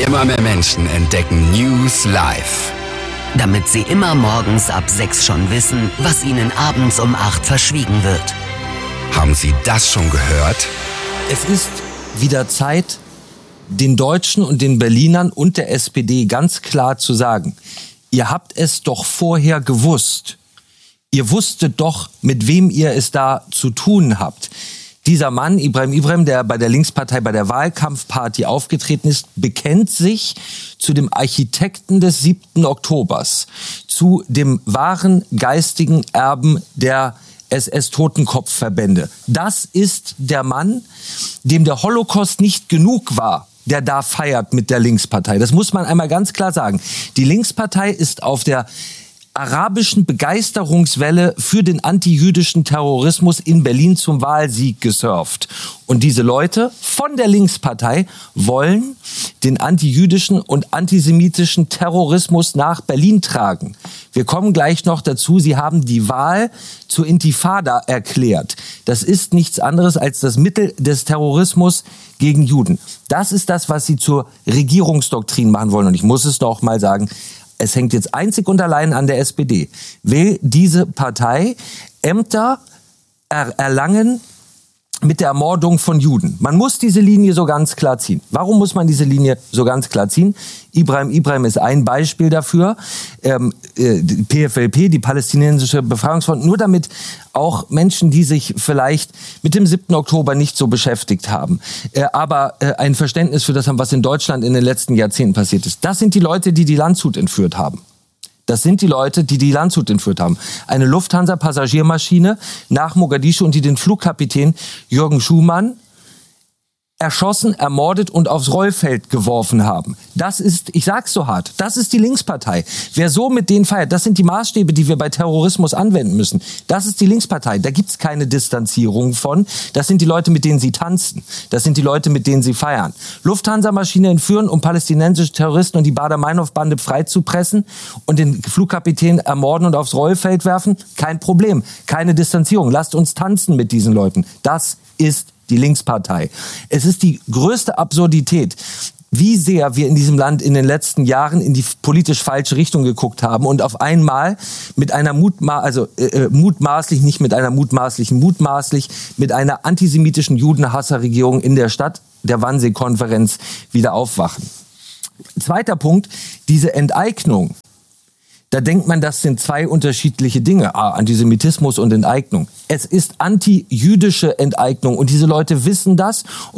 Immer mehr Menschen entdecken News live. Damit sie immer morgens ab 6 schon wissen, was ihnen abends um 8 verschwiegen wird. Haben Sie das schon gehört? Es ist wieder Zeit, den Deutschen und den Berlinern und der SPD ganz klar zu sagen: Ihr habt es doch vorher gewusst. Ihr wusstet doch, mit wem ihr es da zu tun habt. Dieser Mann, Ibrahim, der bei der Linkspartei bei der Wahlkampfparty aufgetreten ist, bekennt sich zu dem Architekten des 7. Oktobers, zu dem wahren geistigen Erben der SS-Totenkopfverbände. Das ist der Mann, dem der Holocaust nicht genug war, der da feiert mit der Linkspartei. Das muss man einmal ganz klar sagen. Die Linkspartei ist auf der arabischen Begeisterungswelle für den antijüdischen Terrorismus in Berlin zum Wahlsieg gesurft. Und diese Leute von der Linkspartei wollen den antijüdischen und antisemitischen Terrorismus nach Berlin tragen. Wir kommen gleich noch dazu. Sie haben die Wahl zur Intifada erklärt. Das ist nichts anderes als das Mittel des Terrorismus gegen Juden. Das ist das, was sie zur Regierungsdoktrin machen wollen. Und ich muss es noch mal sagen, es hängt jetzt einzig und allein an der SPD. Will diese Partei Ämter erlangen mit der Ermordung von Juden? Man muss diese Linie so ganz klar ziehen. Warum muss man diese Linie so ganz klar ziehen? Ibrahim ist ein Beispiel dafür. PFLP, die Palästinensische Befreiungsfront, nur damit auch Menschen, die sich vielleicht mit dem 7. Oktober nicht so beschäftigt haben, aber ein Verständnis für das haben, was in Deutschland in den letzten Jahrzehnten passiert ist. Das sind die Leute, die Landshut entführt haben. Das sind die Leute, die Landshut entführt haben. Eine Lufthansa-Passagiermaschine nach Mogadischu und die den Flugkapitän Jürgen Schumann erschossen, ermordet und aufs Rollfeld geworfen haben. Das ist, ich sag's so hart, das ist die Linkspartei. Wer so mit denen feiert, das sind die Maßstäbe, die wir bei Terrorismus anwenden müssen. Das ist die Linkspartei. Da gibt's keine Distanzierung von. Das sind die Leute, mit denen sie tanzen. Das sind die Leute, mit denen sie feiern. Lufthansa-Maschine entführen, um palästinensische Terroristen und die Baader-Meinhof-Bande freizupressen und den Flugkapitän ermorden und aufs Rollfeld werfen? Kein Problem. Keine Distanzierung. Lasst uns tanzen mit diesen Leuten. Das ist die Linkspartei. Es ist die größte Absurdität, wie sehr wir in diesem Land in den letzten Jahren in die politisch falsche Richtung geguckt haben und auf einmal mit einer mutmaßlich mit einer antisemitischen Judenhasserregierung in der Stadt der Wannsee-Konferenz wieder aufwachen. Zweiter Punkt, diese Enteignung. Da denkt man, das sind zwei unterschiedliche Dinge. Antisemitismus und Enteignung. Es ist antijüdische Enteignung und diese Leute wissen das.